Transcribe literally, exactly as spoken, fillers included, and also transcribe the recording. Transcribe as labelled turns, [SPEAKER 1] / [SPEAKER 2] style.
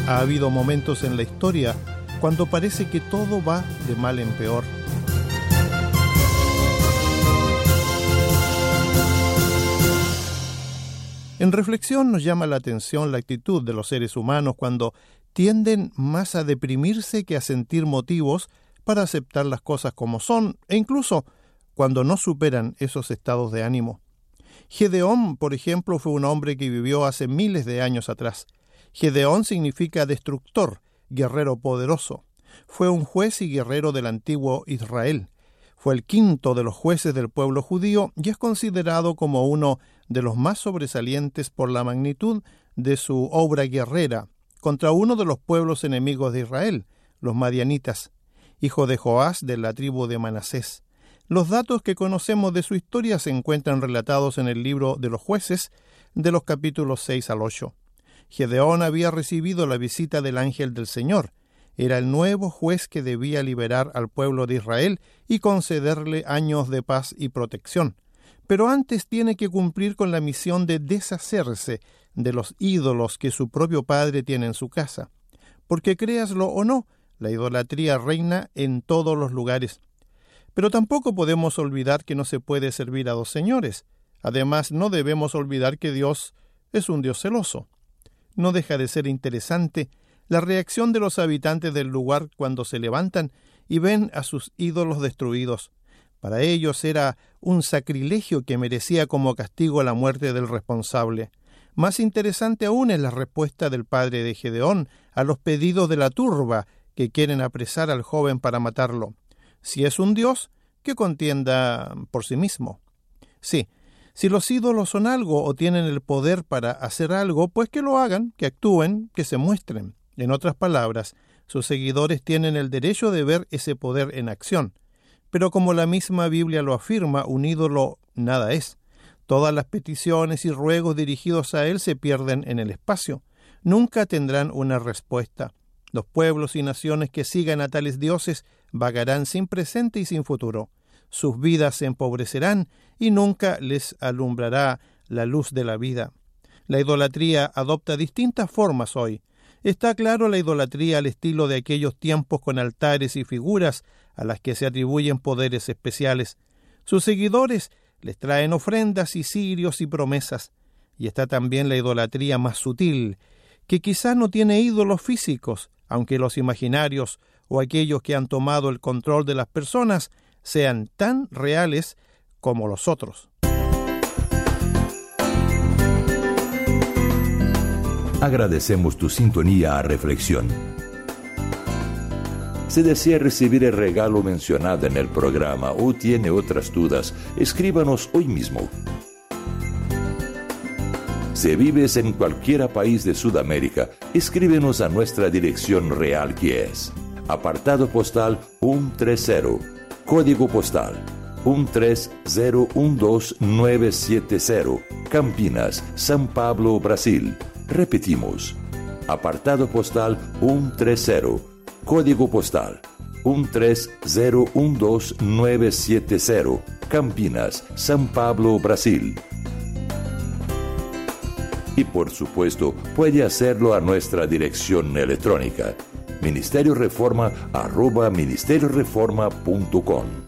[SPEAKER 1] Ha habido momentos en la historia cuando parece que todo va de mal en peor. En reflexión nos llama la atención la actitud de los seres humanos cuando tienden más a deprimirse que a sentir motivos para aceptar las cosas como son, e incluso cuando no superan esos estados de ánimo. Gedeón, por ejemplo, fue un hombre que vivió hace miles de años atrás. Gedeón significa destructor, guerrero poderoso. Fue un juez y guerrero del antiguo Israel. Fue el quinto de los jueces del pueblo judío y es considerado como uno de los más sobresalientes por la magnitud de su obra guerrera contra uno de los pueblos enemigos de Israel, los madianitas, hijo de Joás de la tribu de Manasés. Los datos que conocemos de su historia se encuentran relatados en el libro de los jueces, de los capítulos seis al ocho. Gedeón había recibido la visita del ángel del Señor. Era el nuevo juez que debía liberar al pueblo de Israel y concederle años de paz y protección. Pero antes tiene que cumplir con la misión de deshacerse de los ídolos que su propio padre tiene en su casa. Porque créaslo o no, la idolatría reina en todos los lugares. Pero tampoco podemos olvidar que no se puede servir a dos señores. Además, no debemos olvidar que Dios es un Dios celoso. No deja de ser interesante la reacción de los habitantes del lugar cuando se levantan y ven a sus ídolos destruidos. Para ellos era un sacrilegio que merecía como castigo la muerte del responsable. Más interesante aún es la respuesta del padre de Gedeón a los pedidos de la turba que quieren apresar al joven para matarlo. Si es un Dios, que contienda por sí mismo. Sí, si los ídolos son algo o tienen el poder para hacer algo, pues que lo hagan, que actúen, que se muestren. En otras palabras, sus seguidores tienen el derecho de ver ese poder en acción. Pero como la misma Biblia lo afirma, un ídolo nada es. Todas las peticiones y ruegos dirigidos a él se pierden en el espacio. Nunca tendrán una respuesta. Los pueblos y naciones que sigan a tales dioses vagarán sin presente y sin futuro. Sus vidas se empobrecerán y nunca les alumbrará la luz de la vida. La idolatría adopta distintas formas hoy. Está claro la idolatría al estilo de aquellos tiempos con altares y figuras a las que se atribuyen poderes especiales. Sus seguidores les traen ofrendas y cirios y promesas. Y está también la idolatría más sutil, que quizás no tiene ídolos físicos, aunque los imaginarios o aquellos que han tomado el control de las personas sean tan reales como los otros.
[SPEAKER 2] Agradecemos tu sintonía a Reflexión. Si desea recibir el regalo mencionado en el programa o tiene otras dudas, escríbanos hoy mismo. Si vives en cualquier país de Sudamérica, escríbenos a nuestra dirección real, que es apartado postal ciento treinta, código postal uno tres cero uno dos nueve siete cero, Campinas, São Paulo, Brasil. Repetimos, apartado postal ciento treinta, código postal uno tres cero uno dos nueve siete cero, Campinas, São Paulo, Brasil. Y por supuesto, puede hacerlo a nuestra dirección electrónica, ministerio reforma arroba ministerio reforma punto com.